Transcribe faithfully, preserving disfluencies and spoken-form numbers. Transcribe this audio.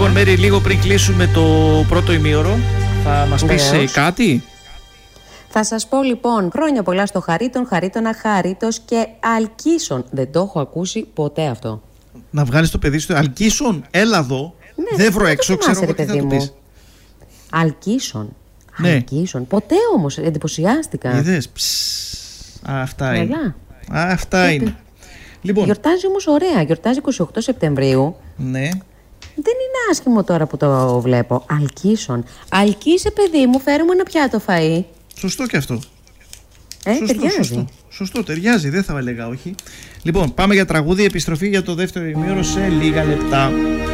Λοιπόν, Μέρη, λίγο πριν κλείσουμε το πρώτο ημίωρο, θα μας πεις ε, κάτι? Θα σας πω λοιπόν, χρόνια πολλά στο Χαρίτον, Χαρίτονα, Χαρίτος και Αλκίσον. Δεν το έχω ακούσει ποτέ αυτό. Να βγάλεις το παιδί στο Αλκίσον, έλα εδώ, ναι, δεν βρω έξω, ξέρω εγώ τι θα του πεις. Αλκίσον. Ναι. Αλκίσον. Ποτέ όμως, εντυπωσιάστηκα. Είδες, αυτά είναι. Α, αυτά είναι. Λοιπόν. Γιορτάζει όμως ωραία, γιορτάζει είκοσι οκτώ Σεπτεμβρίου. Ναι. Δεν είναι άσχημο τώρα που το βλέπω. Αλκίσον. Αλκίσε, παιδί μου, φέρουμε ένα πιάτο φαΐ. Σωστό και αυτό. Ε, σωστό, ταιριάζει. Σωστό. Σωστό, ταιριάζει, δεν θα έλεγα όχι. Λοιπόν, πάμε για τραγούδι, επιστροφή για το δεύτερο ημίωρο σε λίγα λεπτά.